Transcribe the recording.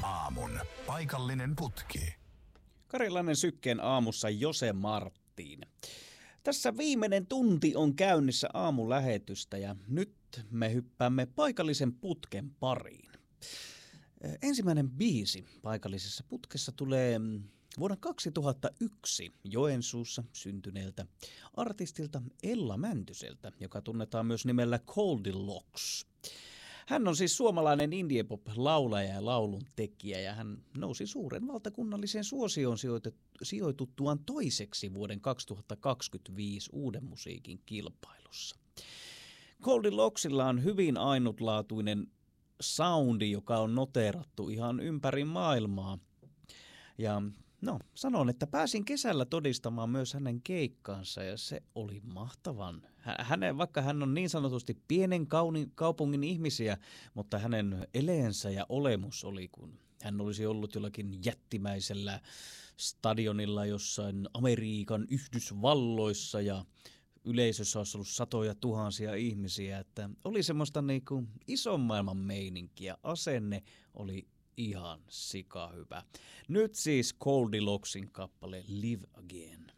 aamun paikallinen putki. Karjalainen Sykkeen aamussa Jose Martin. Tässä viimeinen tunti on käynnissä aamulähetystä ja nyt me hyppäämme paikallisen putken pariin. Ensimmäinen biisi paikallisessa putkessa tulee vuonna 2001 Joensuussa syntyneeltä artistilta Ella Mäntyseltä, joka tunnetaan myös nimellä Goldilocks. Hän on siis suomalainen indie-pop-laulaja ja lauluntekijä ja hän nousi suuren valtakunnalliseen suosioon sijoituttuaan toiseksi vuoden 2025 uuden musiikin kilpailussa. Goldilocksilla on hyvin ainutlaatuinen soundi, joka on noteerattu ihan ympäri maailmaa. Ja sanon, että pääsin kesällä todistamaan myös hänen keikkaansa ja se oli mahtavan. Vaikka hän on niin sanotusti pienen kaupungin ihmisiä, mutta hänen eleensä ja olemus oli, kun hän olisi ollut jollakin jättimäisellä stadionilla jossain Amerikan Yhdysvalloissa ja yleisössä olisi ollut satoja tuhansia ihmisiä, että oli semmoista niinku ison maailman meininkiä. Asenne oli ihan sikahyvä. Nyt siis Goldilocksin kappale Live Again.